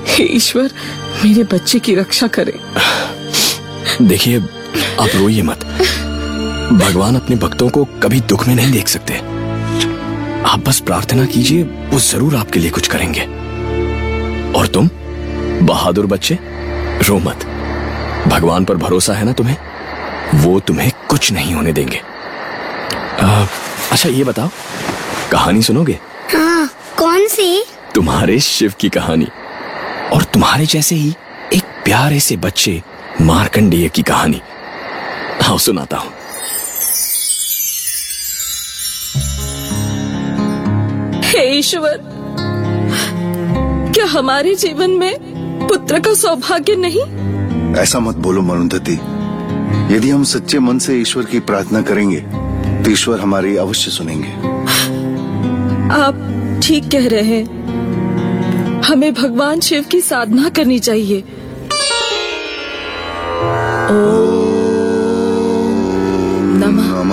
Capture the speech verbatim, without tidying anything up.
हे ईश्वर, मेरे बच्चे की रक्षा करे। देखिए, आप रोइए मत। भगवान अपने भक्तों को कभी दुख में नहीं देख सकते। आप बस प्रार्थना कीजिए, वो जरूर आपके लिए कुछ करेंगे। और तुम बहादुर बच्चे, रो मत। भगवान पर भरोसा है ना तुम्हें, वो तुम्हें कुछ नहीं होने देंगे। आ, अच्छा ये बताओ, कहानी सुनोगे? हाँ, कौन सी? तुम्हारे शिव की कहानी, और तुम्हारे जैसे ही एक प्यारे से बच्चे मार्कंडेय की कहानी। आओ सुनाता हूं। हे ईश्वर, क्या हमारे जीवन में पुत्र का सौभाग्य नहीं? ऐसा मत बोलो मरुंधति। यदि हम सच्चे मन से ईश्वर की प्रार्थना करेंगे तो ईश्वर हमारी अवश्य सुनेंगे। आप ठीक कह रहे हैं। हमें भगवान शिव की साधना करनी चाहिए।